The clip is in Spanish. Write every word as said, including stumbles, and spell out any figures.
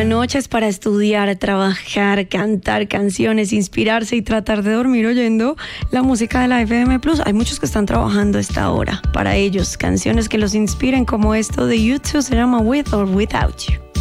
La noche es para estudiar, trabajar, cantar canciones, inspirarse y tratar de dormir oyendo la música de la F M Plus. Hay muchos que están trabajando esta hora para ellos. Canciones que los inspiren como esto de YouTube, se llama With or Without You.